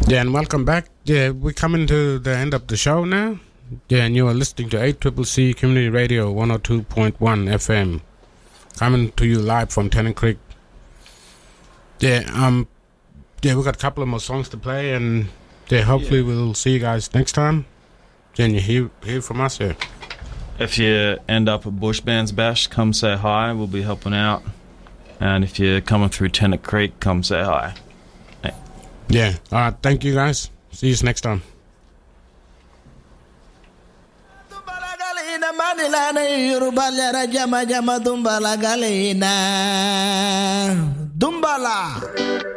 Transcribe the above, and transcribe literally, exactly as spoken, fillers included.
Yeah, and welcome back. Yeah, we're coming to the end of the show now. Yeah, and you are listening to eight C C C Community Radio one oh two point one F M. Coming to you live from Tennant Creek. Yeah, um, yeah, we got a couple of more songs to play, and yeah, hopefully yeah. we'll see you guys next time. Then you hear hear from us here. If you end up at Bush Bands Bash, come say hi. We'll be helping out. And if you're coming through Tennant Creek, come say hi. Hey. Yeah. All right. Thank you, guys. See you next time. Dumbala